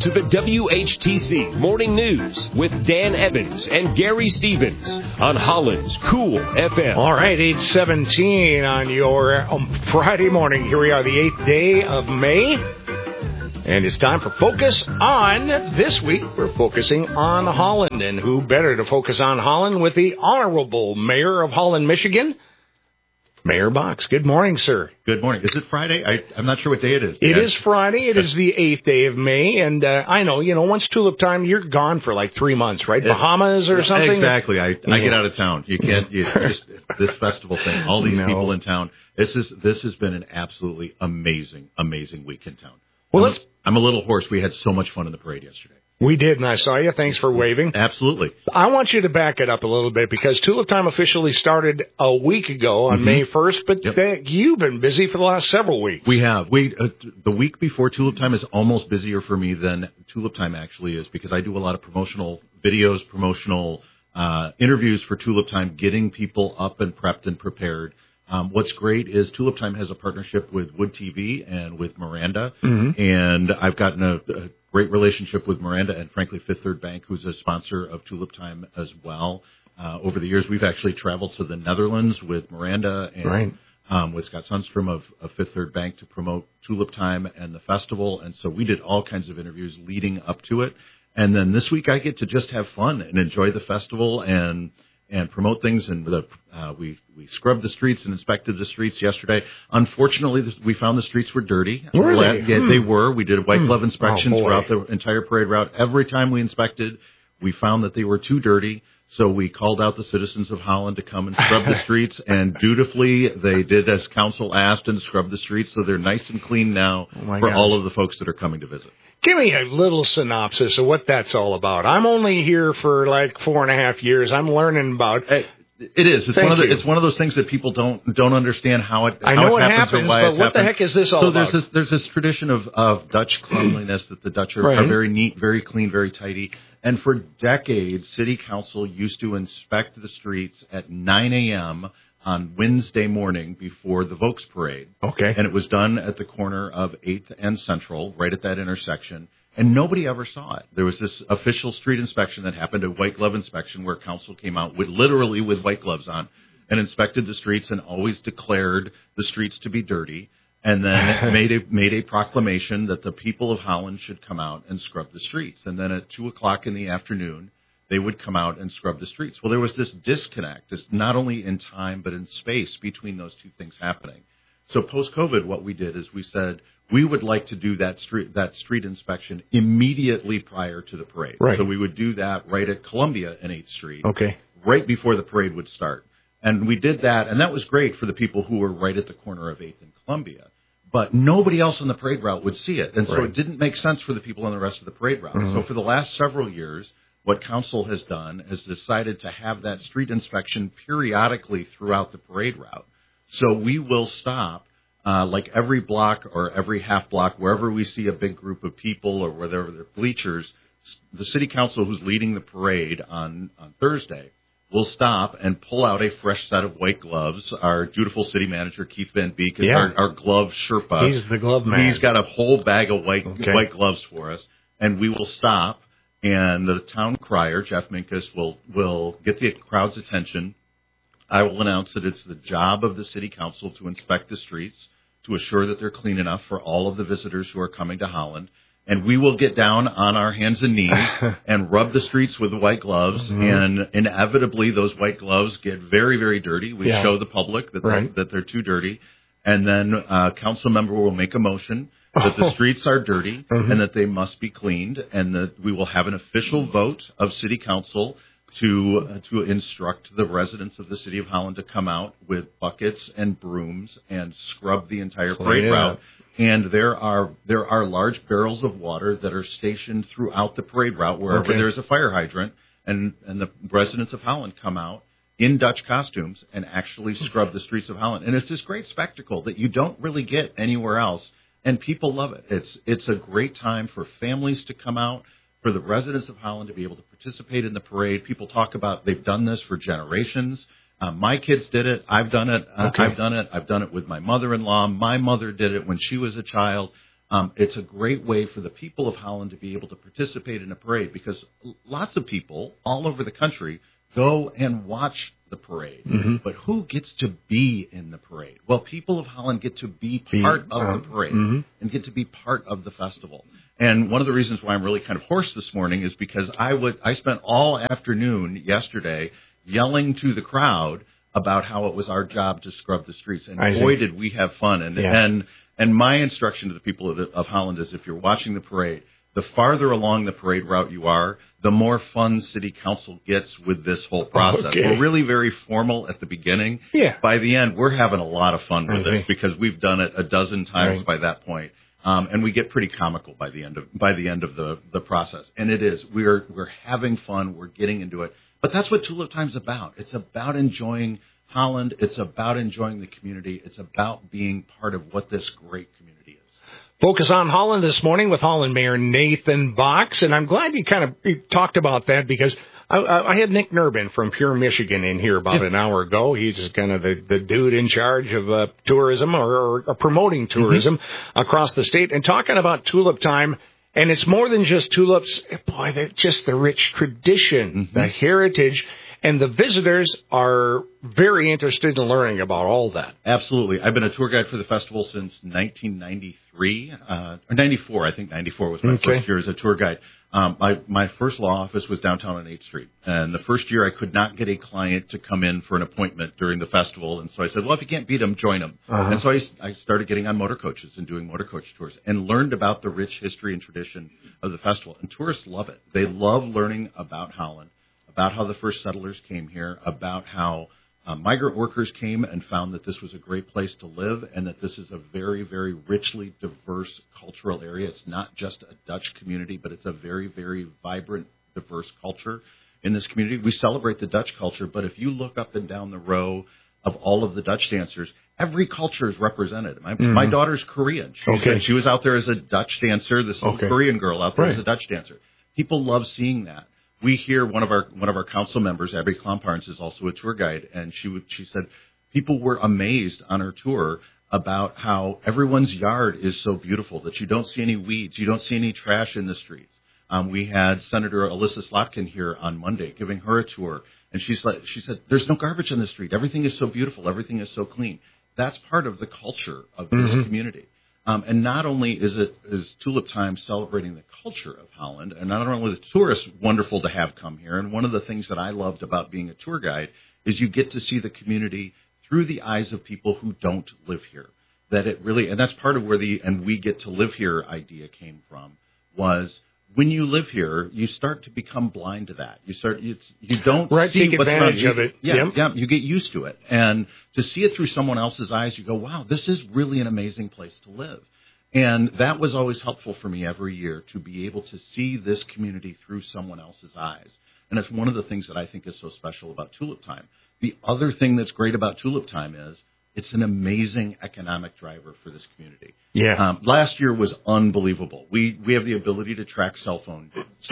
to the WHTC Morning News with Dan Evans and Gary Stevens on Holland's Cool FM. All right, 8:17 on your Friday morning. Here we are, the 8th day of May. And it's time for Focus On. This week, we're focusing on Holland. And who better to focus on Holland with the Honorable Mayor of Holland, Michigan, Mayor Box. Good morning, sir. Good morning. Is it Friday? I'm not sure what day it is. It is Friday. It is the 8th day of May. And I know, once tulip time, you're gone for like 3 months, right? Bahamas or something? Exactly. I get out of town. You can't, just this festival thing, all these people in town. This has been an absolutely amazing week in town. Well, I'm a little hoarse. We had so much fun in the parade yesterday. We did, and I saw you. Thanks for waving. Absolutely. I want you to back it up a little bit because Tulip Time officially started a week ago on May 1st, but you've been busy for the last several weeks. We have. The week before Tulip Time is almost busier for me than Tulip Time actually is because I do a lot of promotional videos, promotional interviews for Tulip Time, getting people up and prepped and prepared. What's great is Tulip Time has a partnership with Wood TV and with Miranda, and I've gotten a great relationship with Miranda and, frankly, Fifth Third Bank, who's a sponsor of Tulip Time as well. Over the years, we've actually traveled to the Netherlands with Miranda and with Scott Sundstrom of Fifth Third Bank to promote Tulip Time and the festival, and so we did all kinds of interviews leading up to it. And then this week, I get to just have fun and enjoy the festival and promote things. And we scrubbed the streets and inspected the streets yesterday. Unfortunately, we found the streets were dirty. Really? Yeah, they were. We did a white glove inspection throughout the entire parade route. Every time we inspected, we found that they were too dirty. So we called out the citizens of Holland to come and scrub the streets, and dutifully they did as council asked and scrubbed the streets, so they're nice and clean now for all of the folks that are coming to visit. Give me a little synopsis of what that's all about. I'm only here for like 4.5 years. I'm learning about it. It is. It's one of those things that people don't understand how it I know it happens, but what the heck is this all about? So there's this tradition of Dutch cleanliness that the Dutch are very neat, very clean, very tidy. And for decades, City Council used to inspect the streets at 9 a.m. on Wednesday morning before the Volks Parade. Okay. And it was done at the corner of 8th and Central, right at that intersection. And nobody ever saw it. There was this official street inspection that happened, a white glove inspection, where council came out literally with white gloves on and inspected the streets and always declared the streets to be dirty. And then made a proclamation that the people of Holland should come out and scrub the streets. And then at 2:00 in the afternoon, they would come out and scrub the streets. Well, there was this disconnect, not only in time but in space between those two things happening. So post-COVID, what we did is we said we would like to do that street inspection immediately prior to the parade. Right. So we would do that right at Columbia and 8th Street, right before the parade would start. And we did that, and that was great for the people who were right at the corner of 8th and Columbia. But nobody else on the parade route would see it. And so it didn't make sense for the people on the rest of the parade route. So for the last several years, what council has done is decided to have that street inspection periodically throughout the parade route. So we will stop like every block or every half block, wherever we see a big group of people or wherever they're bleachers. The city council who's leading the parade on Thursday will stop and pull out a fresh set of white gloves. Our dutiful city manager, Keith Van Beek, is our glove Sherpa. He's the glove man. He's got a whole bag of white gloves for us. And we will stop, and the town crier, Jeff Minkus, will get the crowd's attention. I will announce that it's the job of the city council to inspect the streets, to assure that they're clean enough for all of the visitors who are coming to Holland. And we will get down on our hands and knees and rub the streets with the white gloves. And inevitably, those white gloves get very, very dirty. We show the public that they're too dirty. And then a council member will make a motion that the streets are dirty and that they must be cleaned. And that we will have an official vote of city council to instruct the residents of the city of Holland to come out with buckets and brooms and scrub the entire parade route. And there are large barrels of water that are stationed throughout the parade route wherever there's a fire hydrant, and the residents of Holland come out in Dutch costumes and actually scrub the streets of Holland. And it's this great spectacle that you don't really get anywhere else, and people love it. It's a great time for families to come out, for the residents of Holland to be able to participate in the parade. People talk about they've done this for generations. My kids did it. I've done it. I've done it with my mother-in-law. My mother did it when she was a child. It's a great way for the people of Holland to be able to participate in a parade because lots of people all over the country go and watch the parade. Mm-hmm. But who gets to be in the parade? Well, people of Holland get to be part of the parade and get to be part of the festival. And one of the reasons why I'm really kind of hoarse this morning is because I spent all afternoon yesterday yelling to the crowd about how it was our job to scrub the streets. And boy, did we have fun. And my instruction to the people of Holland is if you're watching the parade, the farther along the parade route you are, the more fun City Council gets with this whole process. Okay. We're really very formal at the beginning. Yeah. By the end, we're having a lot of fun with this because we've done it a dozen times by that point. And we get pretty comical by the end of the process. And it is. We're having fun. We're getting into it. But that's what Tulip Time's about. It's about enjoying Holland. It's about enjoying the community. It's about being part of what this great community is. Focus on Holland this morning with Holland Mayor Nathan Box, and I'm glad you talked about that because I had Nick Nurbin from Pure Michigan in here about an hour ago. He's kind of the dude in charge of tourism or promoting tourism across the state and talking about Tulip Time. And it's more than just tulips. Boy, just the rich tradition, the heritage. And the visitors are very interested in learning about all that. Absolutely. I've been a tour guide for the festival since 1993, or 94. I think 94 was my first year as a tour guide. My first law office was downtown on 8th Street. And the first year I could not get a client to come in for an appointment during the festival. And so I said, well, if you can't beat them, join them. And so I started getting on motor coaches and doing motor coach tours and learned about the rich history and tradition of the festival. And tourists love it. They love learning about Holland, about how the first settlers came here, about how migrant workers came and found that this was a great place to live and that this is a very, very richly diverse cultural area. It's not just a Dutch community, but it's a very, very vibrant, diverse culture in this community. We celebrate the Dutch culture, but if you look up and down the row of all of the Dutch dancers, every culture is represented. My daughter's Korean. She was out there as a Dutch dancer, this little Korean girl out there as a Dutch dancer. People love seeing that. We hear one of our council members, Abby Klomparns, is also a tour guide, and she said people were amazed on her tour about how everyone's yard is so beautiful that you don't see any weeds, you don't see any trash in the streets. We had Senator Alyssa Slotkin here on Monday giving her a tour, and she said there's no garbage on the street. Everything is so beautiful. Everything is so clean. That's part of the culture of this community. And not only is Tulip Time celebrating the culture of Holland, and not only the tourists wonderful to have come here, and one of the things that I loved about being a tour guide is you get to see the community through the eyes of people who don't live here. And that's part of where and we get to live here idea came from, was when you live here, you start to become blind to that. You don't see take what's advantage of it. You get used to it. And to see it through someone else's eyes, you go, wow, this is really an amazing place to live. And that was always helpful for me every year, to be able to see this community through someone else's eyes. And it's one of the things that I think is so special about Tulip Time. The other thing that's great about Tulip Time is it's an amazing economic driver for this community. Yeah. Last year was unbelievable. We have the ability to track cell phones.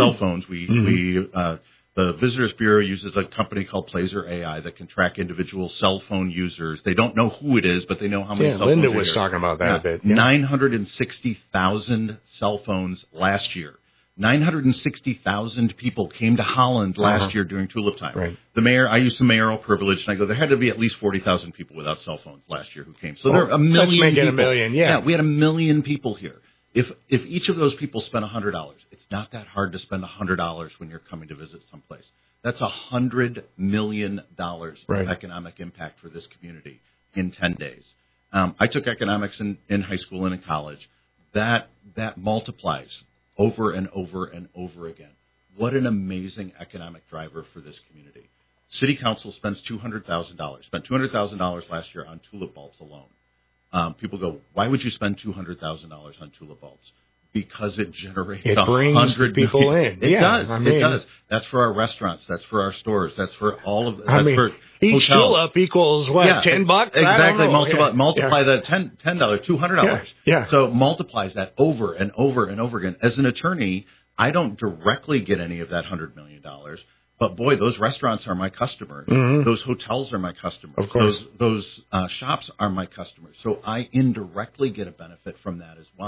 The Visitors Bureau uses a company called Placer AI that can track individual cell phone users. They don't know who it is, but they know how many cell phones. Linda was talking about that a bit. Yeah. 960,000 cell phones last year. 960,000 people came to Holland last year during Tulip Time. Right. The mayor, I used some mayoral privilege, and I go, there had to be at least 40,000 people without cell phones last year who came. So there are a million people. Let's make it a million, yeah. We had 1 million people here. If each of those people spent $100, it's not that hard to spend $100 when you're coming to visit someplace. That's $100 million of economic impact for this community in 10 days. I took economics in high school and in college. That multiplies over and over and over again. What an amazing economic driver for this community. City Council spent $200,000 last year on tulip bulbs alone. People go, why would you spend $200,000 on tulip bulbs? Because it generates 100 people in. It does. That's for our restaurants. That's for our stores. That's for all of. For each tulip equals what? $10? Exactly. Multiply that $10, $200. Yeah. So multiplies that over and over and over again. As an attorney, I don't directly get any of that $100 million. But boy, those restaurants are my customers. Those hotels are my customers. Of course. Those shops are my customers. So I indirectly get a benefit from that as well.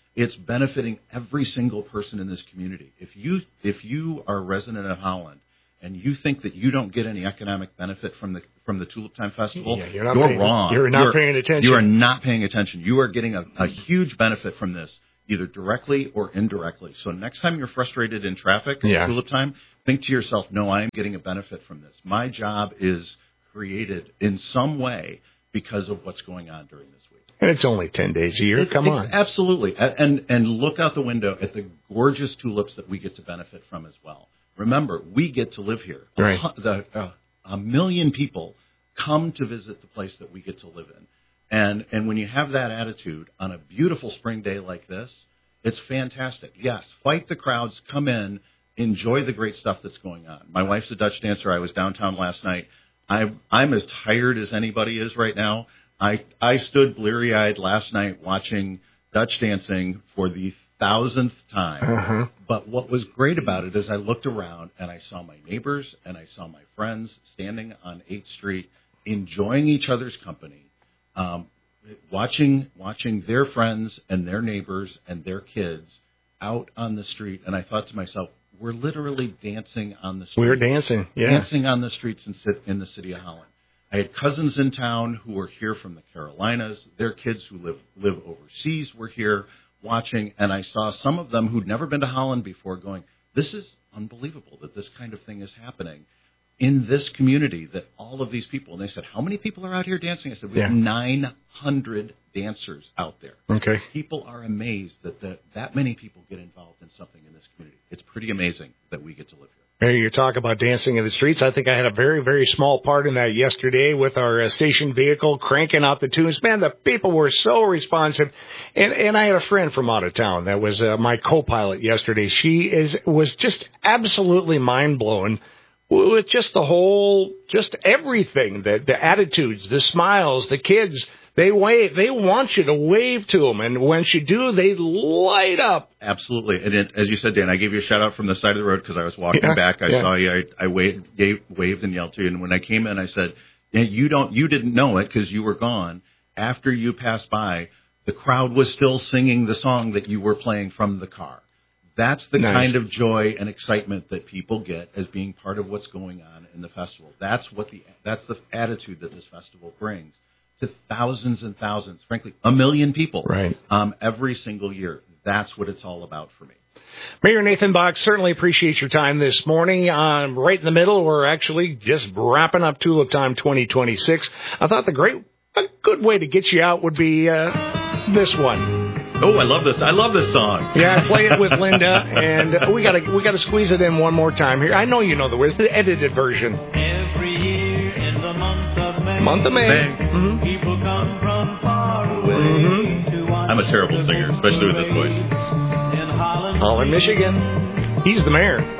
It's benefiting every single person in this community. If you are a resident of Holland and you think that you don't get any economic benefit from the Tulip Time Festival, you're wrong. You're not paying attention. You are not paying attention. You are getting a huge benefit from this, either directly or indirectly. So next time you're frustrated in traffic at Tulip Time, think to yourself, no, I am getting a benefit from this. My job is created in some way because of what's going on during this week. And it's only 10 days a year. Come on. Absolutely. And look out the window at the gorgeous tulips that we get to benefit from as well. Remember, we get to live here. Right. A million people come to visit the place that we get to live in. And when you have that attitude on a beautiful spring day like this, it's fantastic. Yes, fight the crowds, come in, enjoy the great stuff that's going on. My wife's a Dutch dancer. I was downtown last night. I'm as tired as anybody is right now. I stood bleary-eyed last night watching Dutch dancing for the 1,000th time. Uh-huh. But what was great about it is I looked around and I saw my neighbors and I saw my friends standing on 8th Street enjoying each other's company, watching their friends and their neighbors and their kids out on the street. And I thought to myself, we're literally dancing on the street. We're dancing, yeah. Dancing on the streets in the city of Holland. I had cousins in town who were here from the Carolinas. Their kids who live overseas were here watching, and I saw some of them who'd never been to Holland before going, this is unbelievable that this kind of thing is happening in this community, that all of these people, and they said, how many people are out here dancing? I said, we have 900 dancers out there. Okay. People are amazed that many people get involved in something in this community. It's pretty amazing that we get to live here. Hey, you talk about dancing in the streets. I think I had a very, very small part in that yesterday with our station vehicle cranking out the tunes. Man, the people were so responsive. And I had a friend from out of town that was my co-pilot yesterday. She was just absolutely mind-blowing with just just everything, the attitudes, the smiles, the kids. They wave. They want you to wave to them, and when you do, they light up. Absolutely. And as you said, Dan, I gave you a shout out from the side of the road because I was walking back. I saw you. I waved and yelled to you. And when I came in, I said, "You didn't know it because you were gone." After you passed by, the crowd was still singing the song that you were playing from the car. That's the kind of joy and excitement that people get as being part of what's going on in the festival. That's the attitude that this festival brings to thousands and thousands, frankly, 1 million people every single year. That's what it's all about for me. Mayor Nathan Bach, certainly appreciate your time this morning. Right in the middle, we're actually just wrapping up Tulip Time 2026. I thought a good way to get you out would be this one. Oh, I love this. I love this song. Yeah, play it with Linda, and we gotta squeeze it in one more time here. I know you know the words, the edited version. Every year in the month of May. Mm-hmm. People come from far away to watch. I'm a terrible singer, especially with this voice. In Holland, Michigan. He's the mayor.